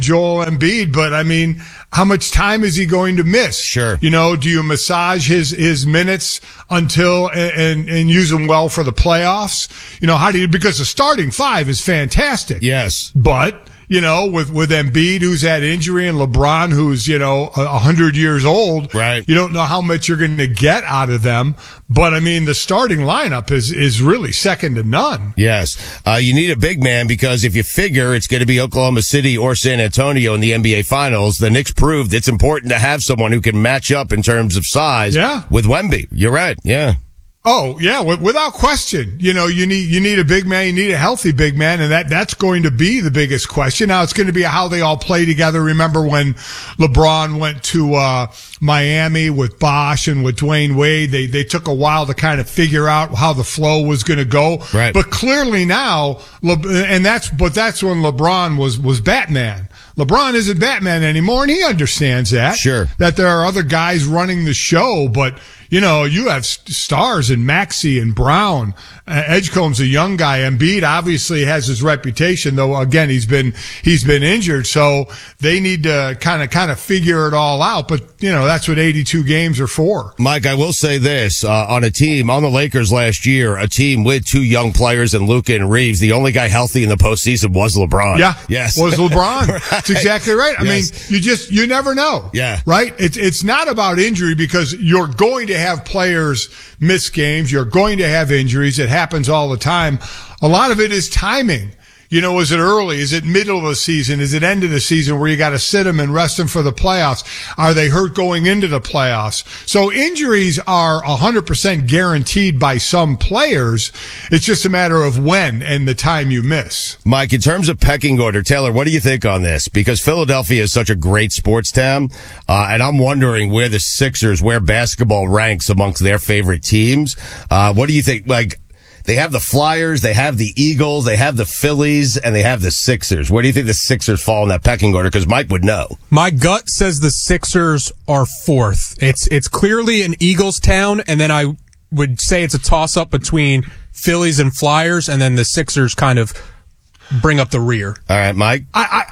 Joel Embiid, but I mean, how much time is he going to miss? Sure. You know, do you massage his minutes until and use them well for the playoffs? You know, how do you, because the starting five is fantastic. Yes. But, you know, with Embiid, who's had injury, and LeBron, who's, you know, 100 years old. Right. You don't know how much you're going to get out of them. But I mean, the starting lineup is really second to none. Yes. You need a big man because if you figure it's going to be Oklahoma City or San Antonio in the NBA Finals, the Knicks proved it's important to have someone who can match up in terms of size with Wemby. You're right. Yeah. Oh, yeah, without question. You know, you need a big man, you need a healthy big man, and that's going to be the biggest question. Now, it's going to be how they all play together. Remember when LeBron went to Miami with Bosh and with Dwayne Wade, they took a while to kind of figure out how the flow was going to go. Right. But clearly now, that's when LeBron was Batman. LeBron isn't Batman anymore, and he understands that. Sure. That there are other guys running the show, but you know, you have stars in Maxey and Brown. Edgecombe's a young guy. Embiid obviously has his reputation, though. Again, he's been injured, so they need to kind of figure it all out. But you know, that's what 82 games are for. Mike, I will say this: on the Lakers last year, a team with two young players in Luka and Reeves, the only guy healthy in the postseason was LeBron. Yeah, yes, was LeBron. Right. That's exactly right. I mean, you never know. Yeah, right. It's not about injury because you're going to have players miss games. You're going to have injuries. It happens all the time. A lot of it is timing. You know, is it early? Is it middle of the season? Is it end of the season where you got to sit them and rest them for the playoffs? Are they hurt going into the playoffs? So injuries are 100% guaranteed by some players. It's just a matter of when and the time you miss. Mike, in terms of pecking order, Taylor, what do you think on this? Because Philadelphia is such a great sports town, and I'm wondering where the Sixers, where basketball ranks amongst their favorite teams. What do you think? Like, they have the Flyers, they have the Eagles, they have the Phillies, and they have the Sixers. Where do you think the Sixers fall in that pecking order? Because Mike would know. My gut says the Sixers are fourth. It's clearly an Eagles town, and then I would say it's a toss-up between Phillies and Flyers, and then the Sixers kind of bring up the rear. All right, Mike?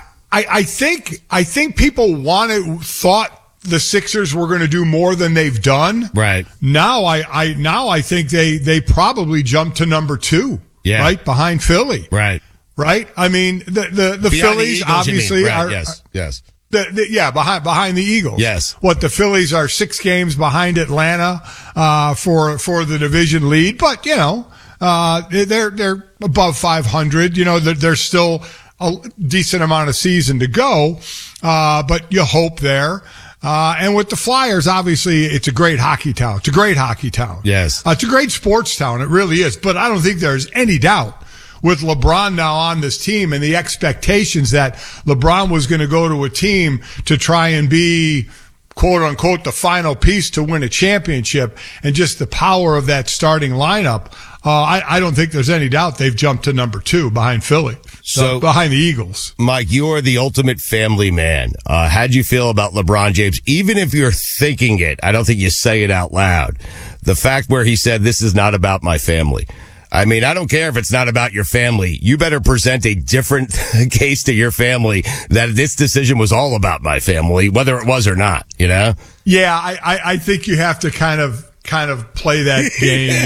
I think people thought the Sixers were going to do more than they've done. Right. Now I think they probably jumped to number 2. Yeah. Right behind Philly. Right. Right. I mean, the Phillies the Eagles, obviously are. Yes. Behind the Eagles. Yes. What, the Phillies are 6 games behind Atlanta, for the division lead, but you know, they're above 500. You know, there's still a decent amount of season to go, but you hope there. And with the Flyers, obviously, it's a great hockey town. It's a great hockey town. Yes. It's a great sports town. It really is. But I don't think there's any doubt with LeBron now on this team and the expectations that LeBron was going to go to a team to try and be, quote unquote, the final piece to win a championship, and just the power of that starting lineup. I don't think there's any doubt they've jumped to number 2 behind Philly. So behind the Eagles. Mike, you are the ultimate family man. How'd you feel about LeBron James? Even if you're thinking it, I don't think you say it out loud. The fact where he said, "This is not about my family." I mean, I don't care if it's not about your family. You better present a different case to your family that this decision was all about my family, whether it was or not, you know? Yeah, I think you have to kind of play that game.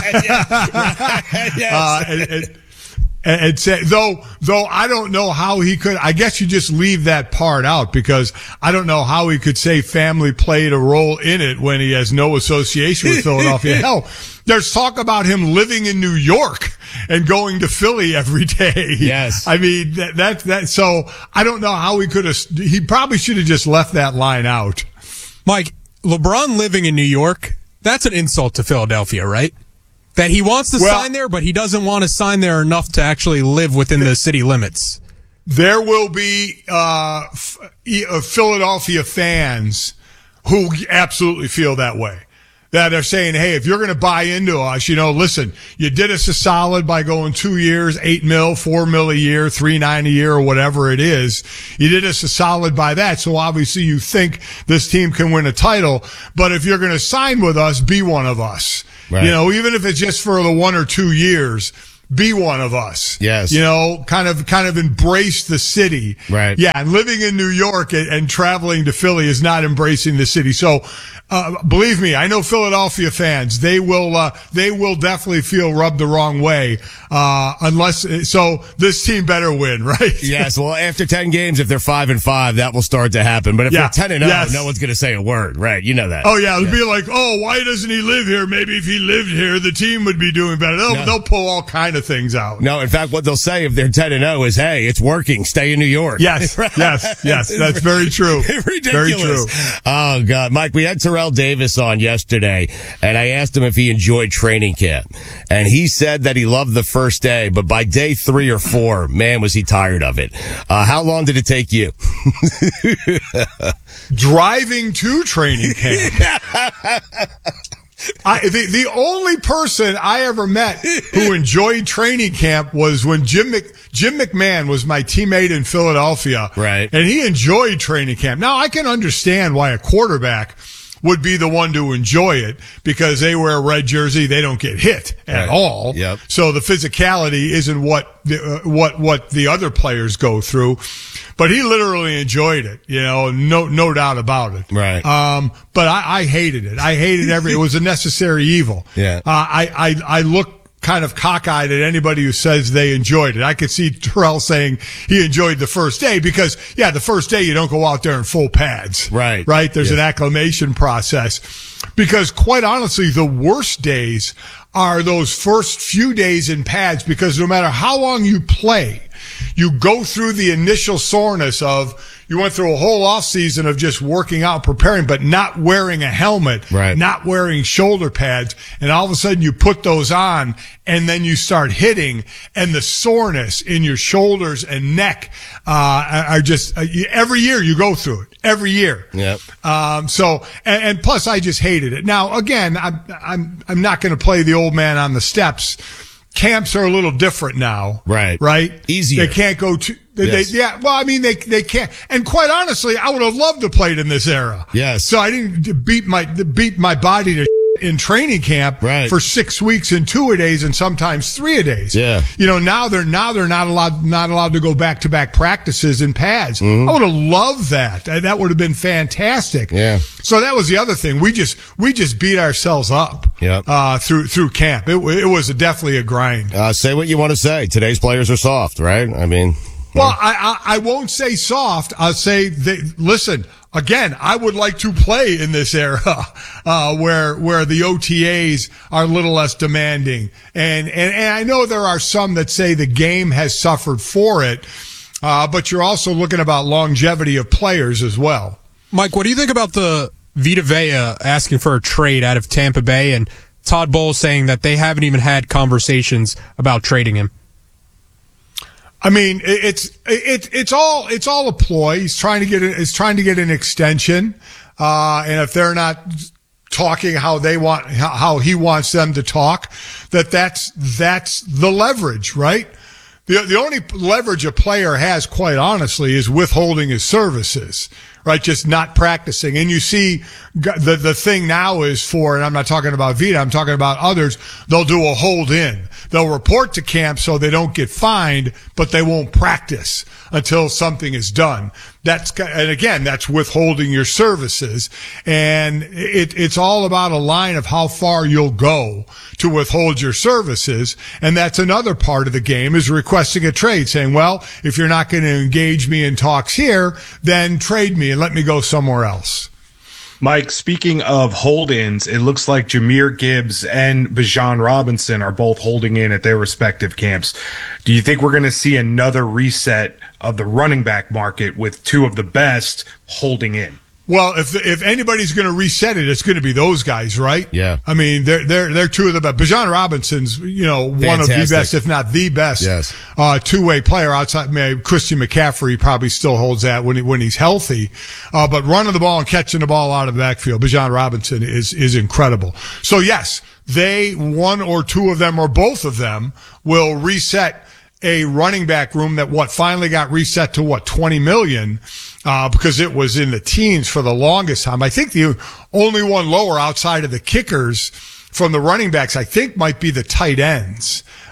Yeah. And say, though I don't know how he could, I guess you just leave that part out, because I don't know how he could say family played a role in it when he has no association with Philadelphia. Hell, there's talk about him living in New York and going to Philly every day. Yes. I mean, that, so I don't know how he probably should have just left that line out. Mike, LeBron living in New York, that's an insult to Philadelphia, right? That he wants to sign there, but he doesn't want to sign there enough to actually live within the city limits. There will be Philadelphia fans who absolutely feel that way. That are saying, hey, if you're going to buy into us, you know, listen, you did us a solid by going 2 years, $8 million, $4 million a year, $3.9 million a year, or whatever it is. You did us a solid by that. So obviously you think this team can win a title. But if you're going to sign with us, be one of us. Right. You know, even if it's just for the 1 or 2 years, be one of us. Yes. You know, kind of embrace the city. Right. Yeah. And living in New York and traveling to Philly is not embracing the city. So, believe me, I know Philadelphia fans, they will definitely feel rubbed the wrong way. So this team better win, right? Yes. Well, after 10 games, if they're 5-5, that will start to happen. But if they're 10-0, no one's going to say a word, right? You know that. Oh yeah. It'll be like, oh, why doesn't he live here? Maybe if he lived here, the team would be doing better. They'll pull all kind of things out. No, in fact, what they'll say if they're 10-0 is, hey, it's working. Stay in New York. Yes. Yes. That's very true. Ridiculous. Very true. Oh God, Mike, we had Terrell Davis on yesterday and I asked him if he enjoyed training camp and he said that he loved the first day, but by day 3 or 4, man, was he tired of it. How long did it take you? Driving to training camp. The only person I ever met who enjoyed training camp was when Jim McMahon was my teammate in Philadelphia. Right. And he enjoyed training camp. Now I can understand why a quarterback would be the one to enjoy it because they wear a red jersey. They don't get hit at all. Yep. So the physicality isn't what the other players go through, but he literally enjoyed it, you know, no doubt about it. Right. But I hated it. I hated it was a necessary evil. Yeah. I look kind of cockeyed at anybody who says they enjoyed it. I could see Terrell saying he enjoyed the first day because, the first day you don't go out there in full pads. Right. Right? There's an acclimation process. Because quite honestly, the worst days are those first few days in pads because no matter how long you play, you go through the initial soreness of you went through a whole off season of just working out, preparing, but not wearing a helmet, right, not wearing shoulder pads. And all of a sudden you put those on and then you start hitting and the soreness in your shoulders and neck, are just, every year you go through it. Every year. Yep. And plus I just hated it. Now again, I'm not going to play the old man on the steps. Camps are a little different now. Right. Right? Easier. They can't go to, Yes. they can't. And quite honestly, I would have loved to play in this era. Yes. So I didn't beat my body to in training camp for 6 weeks and 2-a-days and sometimes 3-a-days. Yeah. You know, now they're not allowed to go back-to-back practices in pads. Mm-hmm. I would have loved that. That would have been fantastic. Yeah. So that was the other thing. We just beat ourselves up. Yep. Through camp. It was definitely a grind. Say what you want to say. Today's players are soft, right? I mean. Well, I won't say soft. I'll say listen, again, I would like to play in this era, where the OTAs are a little less demanding. And I know there are some that say the game has suffered for it. But you're also looking about longevity of players as well. Mike, what do you think about the Vita Vea asking for a trade out of Tampa Bay and Todd Bowles saying that they haven't even had conversations about trading him? I mean, it's all a ploy. He's trying to get an extension. And if they're not talking how he wants them to talk, that's the leverage, right? The only leverage a player has, quite honestly, is withholding his services, right? Just not practicing. And you see the thing now is and I'm not talking about Vita, I'm talking about others, they'll do a hold in. They'll report to camp so they don't get fined, but they won't practice until something is done. And again, that's withholding your services. And it's all about a line of how far you'll go to withhold your services. And that's another part of the game, is requesting a trade, saying, well, if you're not going to engage me in talks here, then trade me and let me go somewhere else. Mike, speaking of hold-ins, it looks like Jahmyr Gibbs and Bijan Robinson are both holding in at their respective camps. Do you think we're going to see another reset of the running back market with two of the best holding in? Well, if anybody's going to reset it, it's going to be those guys, right? Yeah. I mean, they're two of the best. Bijan Robinson's, one of the best, if not the best, yes, two-way player outside. Christian McCaffrey probably still holds that when he's healthy. But running the ball and catching the ball out of the backfield, Bijan Robinson is incredible. So yes, one or two of them or both of them will reset a running back room that finally got reset to 20 million, because it was in the teens for the longest time. I think the only one lower outside of the kickers from the running backs, I think, might be the tight ends.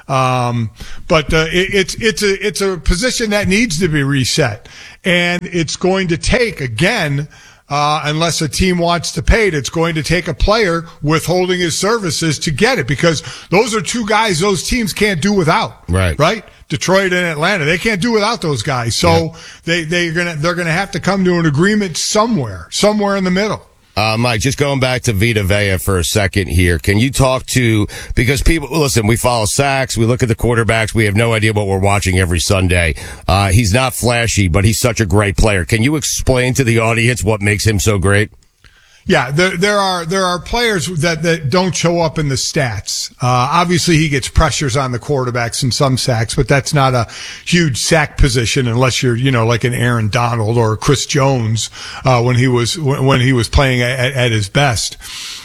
It's a position that needs to be reset, and it's going to take, again, unless a team wants to pay it, it's going to take a player withholding his services to get it, because those are two guys those teams can't do without. Right? Detroit and Atlanta, they can't do without those guys. So they're gonna have to come to an agreement somewhere in the middle. Mike, just going back to Vita Vea for a second here. Can you talk to, because people, listen, we follow sacks, we look at the quarterbacks, we have no idea what we're watching every Sunday. He's not flashy, but he's such a great player. Can you explain to the audience what makes him so great? Yeah, there are players that don't show up in the stats. Obviously he gets pressures on the quarterbacks and some sacks, but that's not a huge sack position unless you're, like an Aaron Donald or Chris Jones, when he was playing at his best.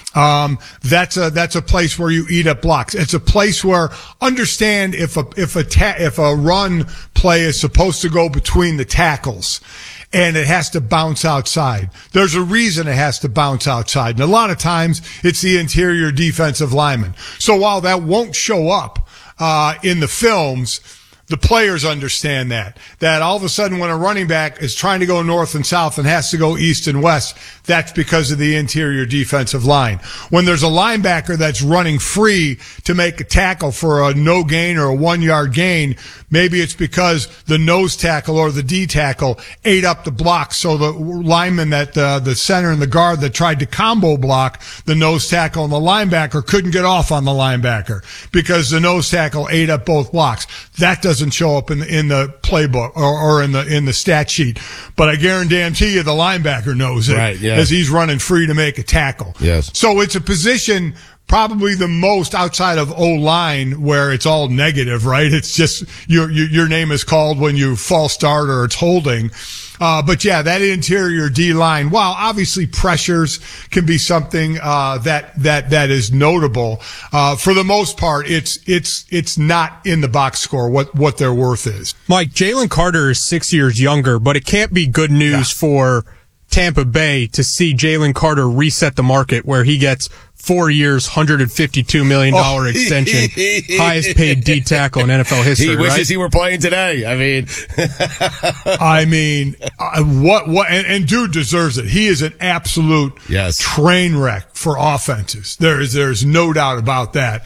That's a place where you eat up blocks. It's a place where, understand if a run play is supposed to go between the tackles, and it has to bounce outside. There's a reason it has to bounce outside. And a lot of times it's the interior defensive lineman. So while that won't show up, in the films, the players understand that all of a sudden when a running back is trying to go north and south and has to go east and west, that's because of the interior defensive line. When there's a linebacker that's running free to make a tackle for a no gain or a 1 yard gain, maybe it's because the nose tackle or the D tackle ate up the block. So the lineman the center and the guard that tried to combo block the nose tackle and the linebacker couldn't get off on the linebacker because the nose tackle ate up both blocks. That doesn't show up in the playbook or in the stat sheet, but I guarantee you the linebacker knows it, right, yeah, as he's running free to make a tackle. Yes. So it's a position probably the most outside of O-line where it's all negative, right? It's just your name is called when you false start or it's holding. But yeah, that interior D-line, while obviously pressures can be something that is notable, for the most part, it's not in the box score what their worth is. Mike, Jalen Carter is 6 years younger, but it can't be good news for Tampa Bay to see Jalen Carter reset the market where he gets 4 years, $152 million extension, highest paid D tackle in NFL history. He wishes right? he were playing today. And dude deserves it. He is an absolute train wreck for offenses. There's no doubt about that.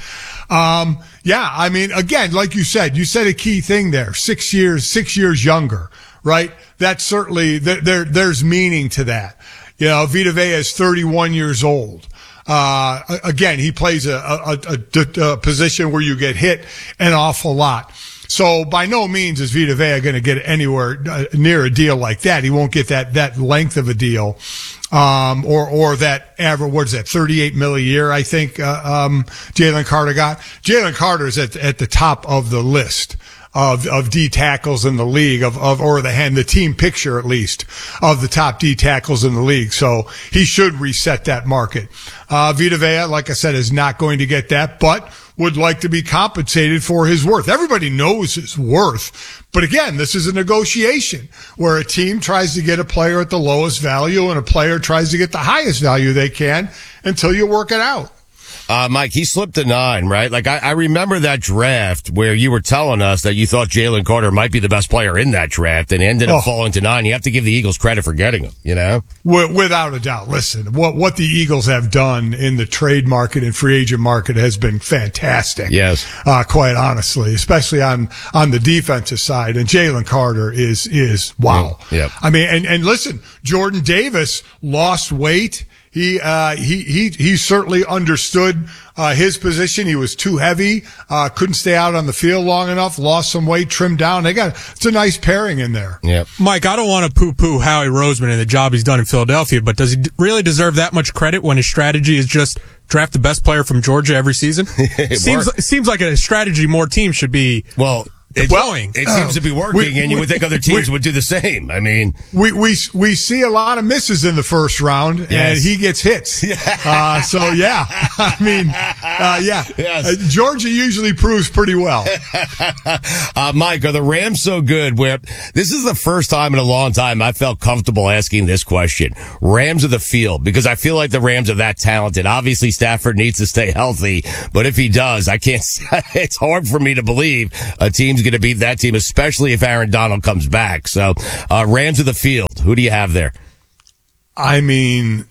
Again, like you said a key thing there. 6 years younger, right? That's certainly, there's meaning to that. Vita Vea is 31 years old. Again, he plays a position where you get hit an awful lot. So by no means is Vita Vea going to get anywhere near a deal like that. He won't get that length of a deal, or that average, what is that, $38 million a year, I think, Jalen Carter got. Jalen Carter is at the top of the list of D tackles in the league or the team picture at least of the top D tackles in the league. So he should reset that market. Vita Vea, like I said, is not going to get that, but would like to be compensated for his worth. Everybody knows his worth. But again, this is a negotiation where a team tries to get a player at the lowest value and a player tries to get the highest value they can until you work it out. Mike, he slipped to 9, right? Like, I remember that draft where you were telling us that you thought Jalen Carter might be the best player in that draft and ended up falling to 9. You have to give the Eagles credit for getting him, Without a doubt. Listen, what the Eagles have done in the trade market and free agent market has been fantastic. Yes. Quite honestly, especially on the defensive side. And Jalen Carter is wow. Yeah. I mean, and listen, Jordan Davis lost weight. He certainly understood his position. He was too heavy, couldn't stay out on the field long enough, lost some weight, trimmed down. It's a nice pairing in there. Yeah. Mike, I don't want to poo-poo Howie Roseman and the job he's done in Philadelphia, but does he really deserve that much credit when his strategy is just draft the best player from Georgia every season? Seems like a strategy more teams should be deploying. It seems to be working, and you would think other teams would do the same. I mean, we see a lot of misses in the first round, and he gets hits. So yeah, I mean, Yes. Georgia usually proves pretty well. Mike, are the Rams so good where this is the first time in a long time I felt comfortable asking this question? Rams of the field, because I feel like the Rams are that talented. Obviously, Stafford needs to stay healthy, but if he does, it's hard for me to believe a team's going to beat that team, especially if Aaron Donald comes back. So, Rams of the field, who do you have there? I mean,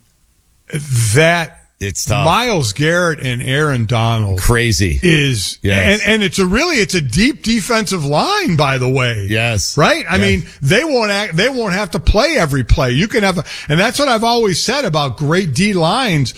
it's tough. Myles Garrett and Aaron Donald crazy is, yes. and it's a deep defensive line, by the way. Yes. Right? I mean, they won't have to play every play. You can and that's what I've always said about great D lines.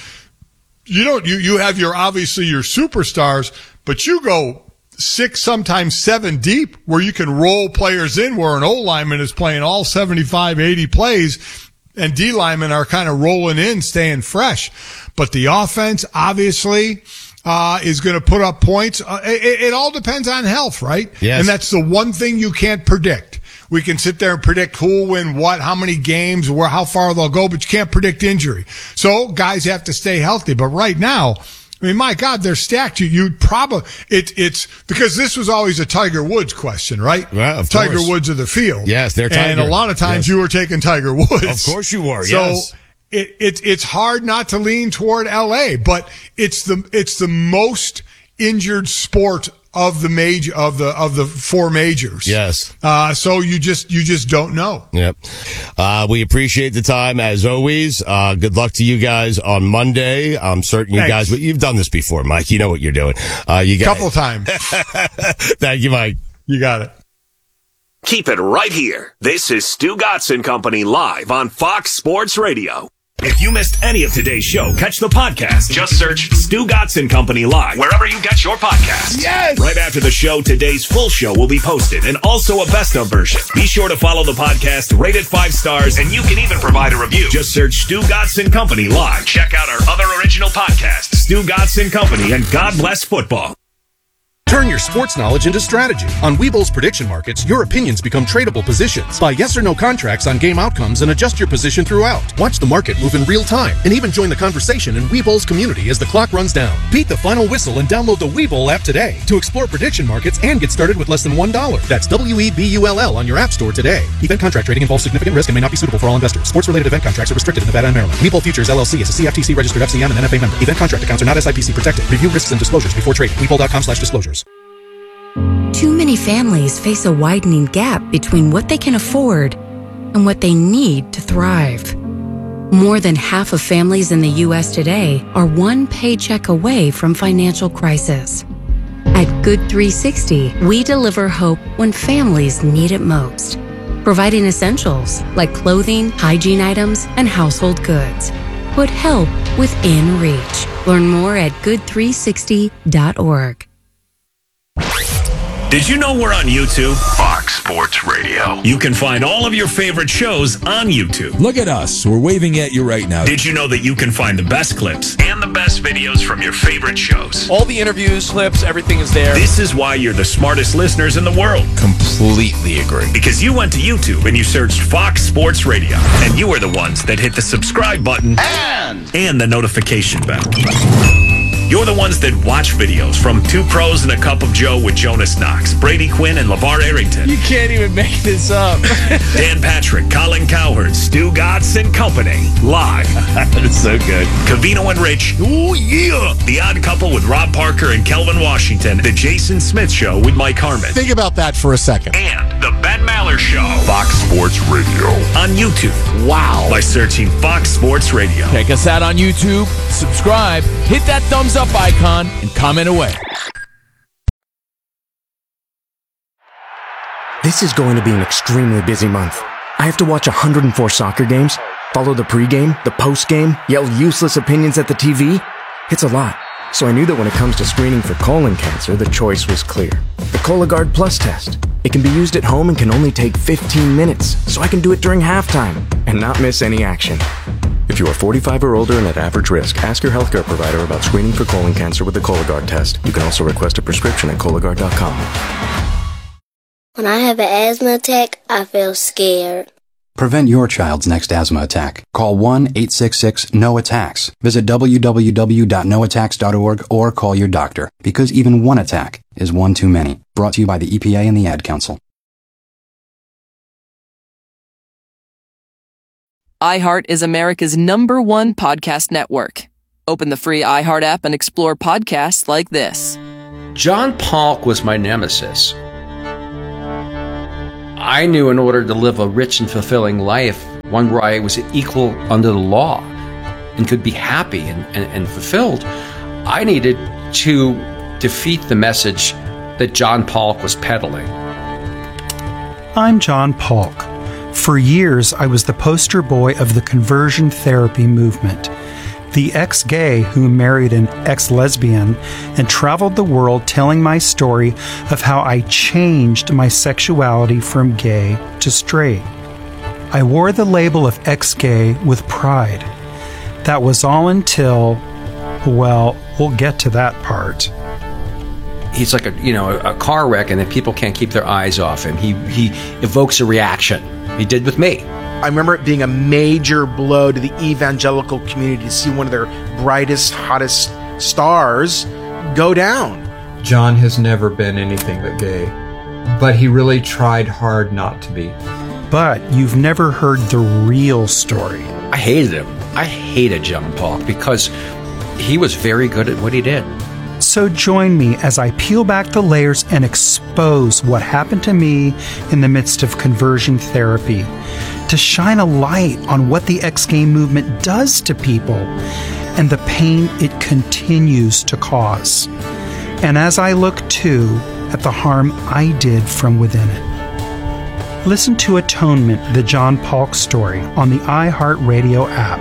You have obviously your superstars, but you go 6, sometimes 7 deep where you can roll players in where an O lineman is playing all 75, 80 plays and D linemen are kind of rolling in, staying fresh. But the offense obviously is going to put up points. It all depends on health, right? Yes. And that's the one thing you can't predict. We can sit there and predict who will win what, how many games, how far they'll go, but you can't predict injury. So guys have to stay healthy. But right now, I mean, my God, they're stacked. You'd probably, it's because this was always a Tiger Woods question, right? Well, of Tiger course. Woods of the field. Yes, they're Tiger. And a lot of times you were taking Tiger Woods. Of course you were, so yes. It's hard not to lean toward LA, but it's the most injured sport of the 4 majors. Yes. So you just don't know. Yep. We appreciate the time as always. Good luck to you guys on Monday. I'm certain you've done this before, Mike. You know what you're doing. Couple times. Thank you, Mike. You got it. Keep it right here. This is Stu Gotson Company live on Fox Sports Radio. If you missed any of today's show, catch the podcast. Just search Stu Gotson Company live wherever you get your podcasts. Yes! Right after the show, today's full show will be posted and also a best of version. Be sure to follow the podcast, rate it 5 stars, and you can even provide a review. Just search Stu Gotson Company live. Check out our other original podcasts, Stu Gotson Company and God Bless Football. Turn your sports knowledge into strategy. On Webull's prediction markets, your opinions become tradable positions. Buy yes or no contracts on game outcomes and adjust your position throughout. Watch the market move in real time and even join the conversation in Webull's community as the clock runs down. Beat the final whistle and download the Webull app today to explore prediction markets and get started with less than $1. That's WEBULL on your app store today. Event contract trading involves significant risk and may not be suitable for all investors. Sports-related event contracts are restricted in Nevada and Maryland. Webull Futures LLC is a CFTC registered FCM and NFA member. Event contract accounts are not SIPC protected. Review risks and disclosures before trading. Webull.com/disclosures. Too many families face a widening gap between what they can afford and what they need to thrive. More than half of families in the U.S. today are one paycheck away from financial crisis. At Good 360, we deliver hope when families need it most, providing essentials like clothing, hygiene items, and household goods. Put help within reach. Learn more at good360.org. Did you know we're on YouTube? Fox Sports Radio. You can find all of your favorite shows on YouTube. Look at us. We're waving at you right now. Did you know that you can find the best clips and the best videos from your favorite shows? All the interviews, clips, everything is there. This is why you're the smartest listeners in the world. Completely agree. Because you went to YouTube and you searched Fox Sports Radio. And you are the ones that hit the subscribe button and the notification bell. You're the ones that watch videos from Two Pros and a Cup of Joe with Jonas Knox, Brady Quinn, and LeVar Arrington. You can't even make this up. Dan Patrick, Colin Cowherd, Stu Gotson Company, live. It's so good. Covino and Rich, ooh yeah. The Odd Couple with Rob Parker and Kelvin Washington. The Jason Smith Show with Mike Harmon. Think about that for a second. And the Ben Maller Show. Fox Sports Radio. On YouTube. Wow. By searching Fox Sports Radio. Check us out on YouTube, subscribe, hit that thumbs up icon, and comment away. This is going to be an extremely busy month. I have to watch 104 soccer games, follow the pregame, the postgame, yell useless opinions at the TV. It's a lot. So I knew that when it comes to screening for colon cancer, the choice was clear. The Cologuard Plus test. It can be used at home and can only take 15 minutes, so I can do it during halftime and not miss any action. If you are 45 or older and at average risk, ask your healthcare provider about screening for colon cancer with the Cologuard test. You can also request a prescription at Cologuard.com. When I have an asthma attack, I feel scared. Prevent your child's next asthma attack. Call 1-866-NO-ATTACKS. Visit www.noattacks.org or call your doctor, because even one attack is one too many. Brought to you by the EPA and the Ad Council. iHeart is America's #1 podcast network. Open the free iHeart app and explore podcasts like this. John Polk was my nemesis. I knew in order to live a rich and fulfilling life, one where I was equal under the law and could be happy and fulfilled, I needed to defeat the message that John Polk was peddling. I'm John Polk. For years, I was the poster boy of the conversion therapy movement. The ex-gay who married an ex-lesbian and traveled the world telling my story of how I changed my sexuality from gay to straight. I wore the label of ex-gay with pride. That was all until, well, we'll get to that part. He's like a car wreck, and that people can't keep their eyes off him. He evokes a reaction. He did with me. I remember it being a major blow to the evangelical community to see one of their brightest, hottest stars go down. John has never been anything but gay, but he really tried hard not to be. But you've never heard the real story. I hated him. I hated John Polk because he was very good at what he did. So join me as I peel back the layers and expose what happened to me in the midst of conversion therapy, to shine a light on what the ex-gay movement does to people and the pain it continues to cause. And as I look too at the harm I did from within it. Listen to Atonement, the John Polk story, on the iHeartRadio app.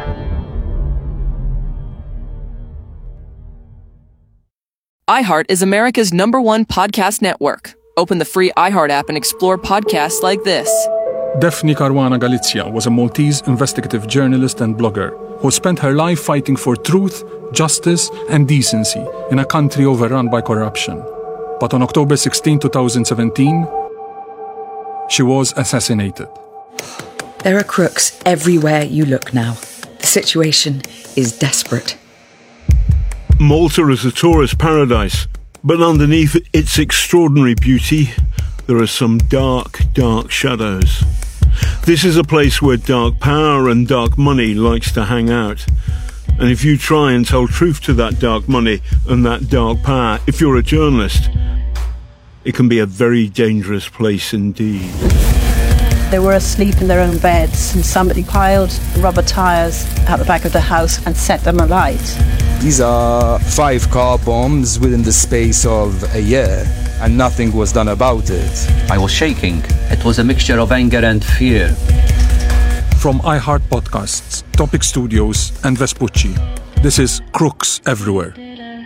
iHeart is America's #1 podcast network. Open the free iHeart app and explore podcasts like this. Daphne Caruana Galizia was a Maltese investigative journalist and blogger who spent her life fighting for truth, justice, and decency in a country overrun by corruption. But on October 16, 2017, she was assassinated. There are crooks everywhere you look now. The situation is desperate. Malta is a tourist paradise, but underneath its extraordinary beauty, there are some dark, dark shadows. This is a place where dark power and dark money likes to hang out. And if you try and tell truth to that dark money and that dark power, if you're a journalist, it can be a very dangerous place indeed. They were asleep in their own beds, and somebody piled rubber tires out the back of the house and set them alight. These are 5 car bombs within the space of a year, and nothing was done about it. I was shaking. It was a mixture of anger and fear. From iHeart Podcasts, Topic Studios, and Vespucci, this is Crooks Everywhere.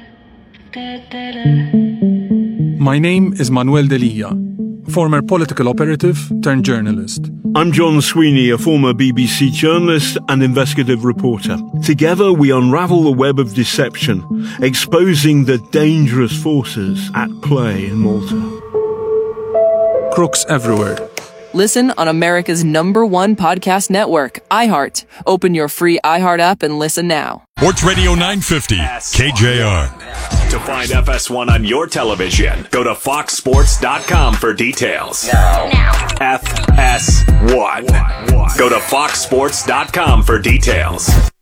My name is Manuel Delia, former political operative turned journalist. I'm John Sweeney, a former BBC journalist and investigative reporter. Together we unravel the web of deception, exposing the dangerous forces at play in Malta. Crooks Everywhere. Listen on America's #1 podcast network, iHeart. Open your free iHeart app and listen now. Sports Radio 950, KJR. To find FS1 on your television, go to foxsports.com for details. Now. FS1. Go to foxsports.com for details.